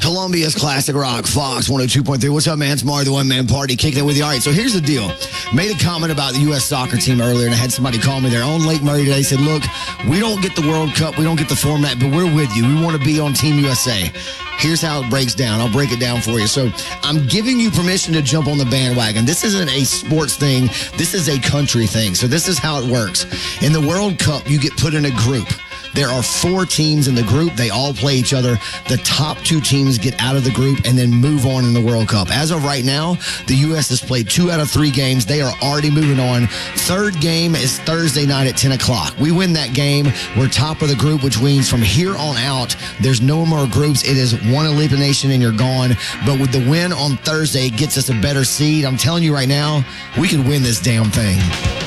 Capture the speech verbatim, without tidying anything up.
Columbia's Classic Rock, Fox one oh two point three. What's up, man? It's Mario, the one-man party, kicking it with you. All right, so here's the deal. Made a comment about the U S soccer team earlier, and I had somebody call me there on Lake Murray today. Said, look, we don't get the World Cup, we don't get the format, but we're with you. We want to be on Team U S A. Here's how it breaks down. I'll break it down for you. So I'm giving you permission to jump on the bandwagon. This isn't a sports thing. This is a country thing. So this is how it works. In the World Cup, you get put in a group. There are four teams in the group. They all play each other. The top two teams get out of the group and then move on in the World Cup. As of right now, the U S has played two out of three games. They are already moving on. Third game is Thursday night at ten o'clock. We win that game. We're top of the group, which means from here on out, there's no more groups. It is one elimination and you're gone. But with the win on Thursday, it gets us a better seed. I'm telling you right now, we could win this damn thing.